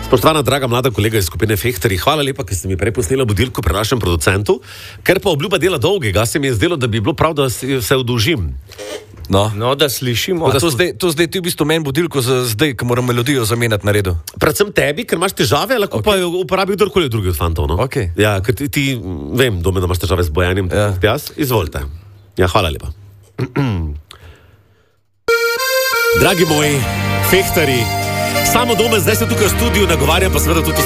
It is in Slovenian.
Spoštovana, draga mlada kolega iz skupine Fehtari, hvala lepa, ker ste mi prej posnela budilko pri našem producentu, ker pa obljuba dela dolgega, se mi je zdelo, da bi bilo prav, da se oddolžim. No, da slišimo. To zdaj ti v bistvu meni budilko za zdaj, ko moram melodijo zamenjati na redu. Predvsem tebi, ker imaš težave, lahko pa jo uporabi kdorkoli drugi od fantov, no? Okay. Ja, ker ti vem, dome, da imaš težave z bojanjem, jaz, izvolite. Ja, hvala lepa. Dragi moji, Fehtari, samo dome, zdaj se tukaj v studiu nagovarjam, pa seveda tudi